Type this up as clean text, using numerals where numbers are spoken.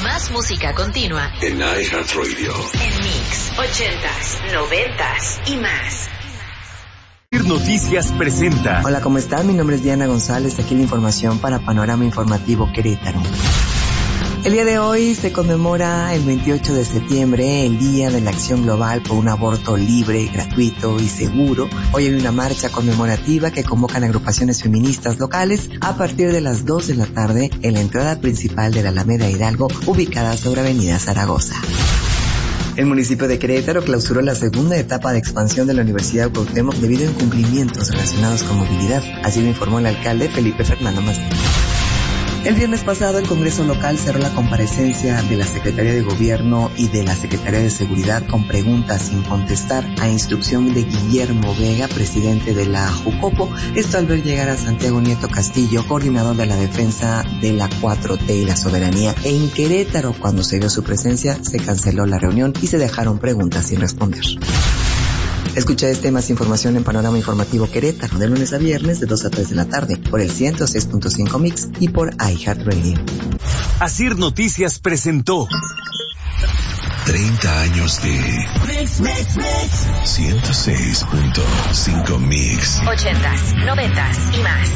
Más música continua en iHeartRadio. En Mix 80s, 90s y más. Noticias presenta. Hola, ¿cómo están? Mi nombre es Diana González, aquí la información para Panorama Informativo Querétaro. El día de hoy se conmemora el 28 de septiembre, el Día de la Acción Global por un aborto libre, gratuito y seguro. Hoy hay una marcha conmemorativa que convocan agrupaciones feministas locales a partir de las 2 de la tarde en la entrada principal de la Alameda Hidalgo, ubicada sobre Avenida Zaragoza. El municipio de Querétaro clausuró la segunda etapa de expansión de la Universidad Cuauhtémoc debido a incumplimientos relacionados con movilidad. Así lo informó el alcalde Felipe Fernando Macías. El viernes pasado, el Congreso local cerró la comparecencia de la Secretaría de Gobierno y de la Secretaría de Seguridad con preguntas sin contestar a instrucción de Guillermo Vega, presidente de la Jucopo. Esto al ver llegar a Santiago Nieto Castillo, coordinador de la defensa de la 4T y la soberanía. En Querétaro, cuando se vio su presencia, se canceló la reunión y se dejaron preguntas sin responder. Escucha más información en Panorama Informativo Querétaro, de lunes a viernes de 2 a 3 de la tarde, por el 106.5 Mix y por iHeartRadio. Asir Noticias presentó 30 años de 106.5 Mix. 80s, 90s y más.